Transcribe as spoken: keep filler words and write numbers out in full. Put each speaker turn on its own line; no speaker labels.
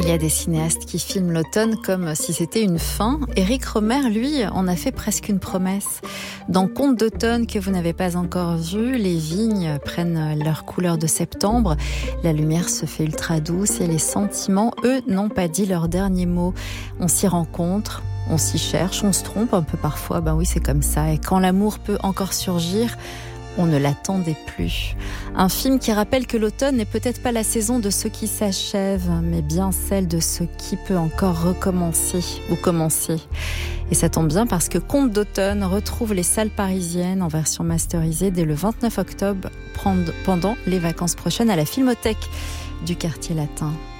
Il y a des cinéastes qui filment l'automne comme si c'était une fin. Éric Rohmer, lui, en a fait presque une promesse. Dans Contes d'automne que vous n'avez pas encore vu, les vignes prennent leur couleur de septembre. La lumière se fait ultra douce et les sentiments, eux, n'ont pas dit leur dernier mot. On s'y rencontre, on s'y cherche, on se trompe un peu parfois. Ben oui, c'est comme ça. Et quand l'amour peut encore surgir, on ne l'attendait plus. Un film qui rappelle que l'automne n'est peut-être pas la saison de ce qui s'achève, mais bien celle de ce qui peut encore recommencer ou commencer. Et ça tombe bien parce que Contes d'automne retrouve les salles parisiennes en version masterisée dès le vingt-neuf octobre pendant les vacances prochaines à la Filmothèque du Quartier Latin.